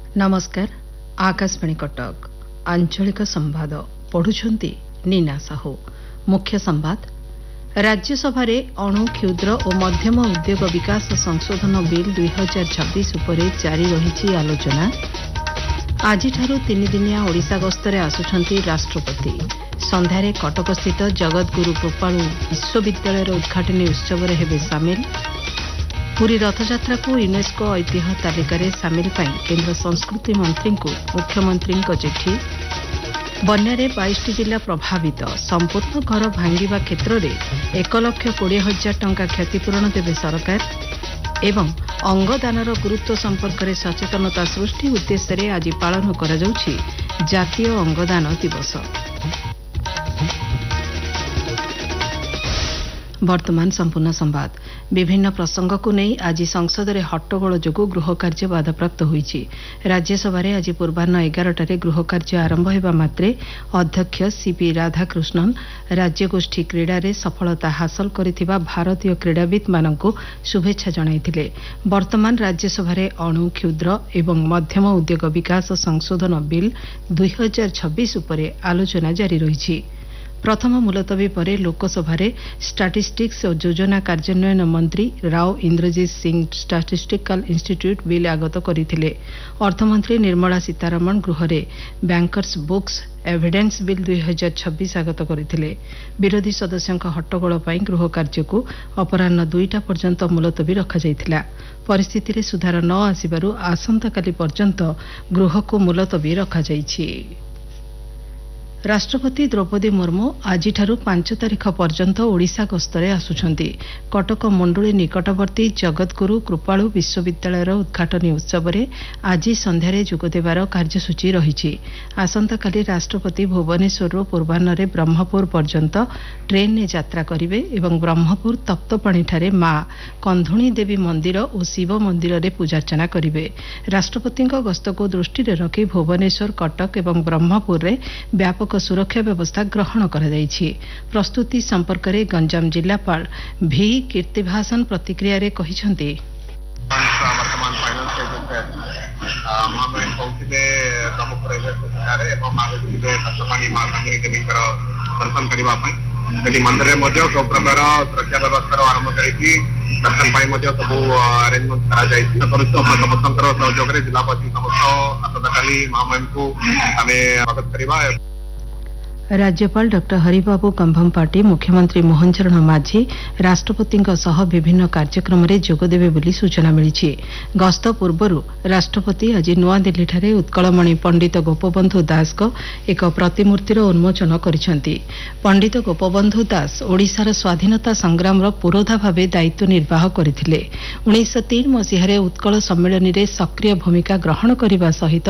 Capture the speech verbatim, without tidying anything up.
नमस्कार आकाशवाणी कटक आंचलिक संवाद पढ़ुछंती नीना साहू। मुख्य संवाद राज्यसभा अणु क्षुद्र और मध्यम उद्योग विकास संशोधन बिल दुई हजार छब्बीस उपरे जारी रही आलोचना। आज तीन दिनिया ओडिशा गस्तरे आसुछंती राष्ट्रपति। संध्यारे कटक स्थित जगतगुरु कृपालु विश्वविद्यालय उद्घाटनी उत्सव हेबे सामिल। पुरी रथयात्रा को यूनेस्को ऐतिह्य तालिकार सामिल पाई केंद्र संस्कृति मंत्री को मुख्यमंत्री चिठी। बन्यारे बाईस जिला प्रभावित संपूर्ण घर भांगिबा क्षेत्र में एक लक्ष कोड़े हजार टंका क्षतिपूरण देवे सरकार। एवं अंगदानर गुरुत्व संपर्क में सचेतनता सृष्टि उद्देश्य आज पालन करा जाउछि जातीय अंगदान दिवस। वर्तमान संपूर्ण संवाद। विभिन्न प्रसंग को नहीं आज संसद में हट्टगोल जोगु गृह कार्य बाधाप्राप्त होईछि। राज्यसभा आज पूर्वाह्न एगारटार गृह कार्य आरंभ होगा मात्रे अध्यक्ष सीपी राधाकृष्णन राज्यगोष्ठी क्रीड़ा में सफलता हासिल करिथिबा भारतीय क्रीड़ाविद मानकु शुभेच्छा जणाइथिले। वर्तमान राज्यसभा अणु क्षुद्र एवं मध्यम उद्योग विकास संशोधन बिल दुई हजार छब्बीस उपरे आलोचना जारी रही। प्रथम मुलतवी पर लोकसभा स्टाटिस्टिक्स और योजना कार्यान्वयन मंत्री Rao Inderjit Singh statistical institute bill आगत करथिले। अर्थमंत्री निर्मला सीतारमण गृह बैंकर्स बुक्स एविडेंस बिल दुई हजार छब्बीस आगत करथिले। विरोधी सदस्यों हट्टगोल पर गृह कार्य को अपराह्न दुईटा पर्यंत मुलतवी रखा जायथिला। परिस्थिति रे सुधार न आसिबारु आसंताकाली पर्यंत गृह को मुलतवी रखा जायछि। राष्ट्रपति द्रौपदी मुर्मू आज पांच तारीख पर्यंत ओडिशा गस्तरे आसुछंती। कटक मंडुली निकटवर्ती जगतगुरु कृपालु विश्वविद्यालय उद्घाटनी उत्सव में आज संध्यारे जोगदेवार कार्यसूची रही। आसंताकाली राष्ट्रपति भुवनेश्वर पूर्वाह्न ब्रह्मपुर पर्यंत ट्रेन ने यात्रा करिवे एवं ब्रह्मपुर तप्तपाणी ठारे मां कंधुणी देवी मंदिर और शिव मंदिर रे पूजार्चना करिवे। राष्ट्रपति गस्त को दृष्टि रखी भुवनेश्वर कटक एवं ब्रह्मपुर रे व्यापक सुरक्षा व्यवस्था ग्रहण करा जायछि। प्रस्तुति संपर्क में गंजाम जिलापाल भी कीर्तिभाषण प्रतिक्रिया रे कहिसंती। वर्तमान फाइनेंस प्रमुख दर्शन करने मंदिर में सब प्रकार सुरक्षा व्यवस्था आरंभ कर दर्शन सब अरेंजमेंट समस्त सहयोग जिलापति समस्त आसंता महामहिम को आम स्वागत करवा। राज्यपाल डॉ हरिबाबू कंभमपाटी मुख्यमंत्री मोहन चरण माझी राष्ट्रपति विभिन्न कार्यक्रम में जोगदेवे बोली सूचना मिली। गस्त पूर्व राष्ट्रपति आज नुआदिल्ली ठारे उत्कलमणि पंडित गोपबंधु दास को एक प्रतिमूर्तिर उन्मोचन करिसेंती। पंडित गोपबंधु दास ओडिशार स्वाधीनता संग्राम पुरोधा भावे दायित्व निर्वाह करथिले। उन्नीस सौ तीन मसीह उत्कल सम्मेलन में सक्रिय भूमिका ग्रहण करने सहित